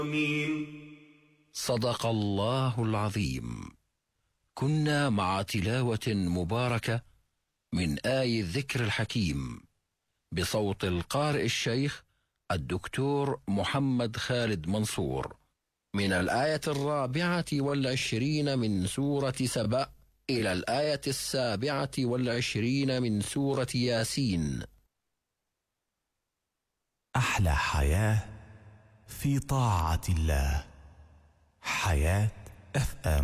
صدق الله العظيم. كنا مع تلاوة مباركة من آي الذكر الحكيم بصوت القارئ الشيخ الدكتور محمد خالد منصور من الآية 24 من سورة سبأ إلى الآية 27 من سورة ياسين. أحلى حياة في طاعة الله. حياة FM.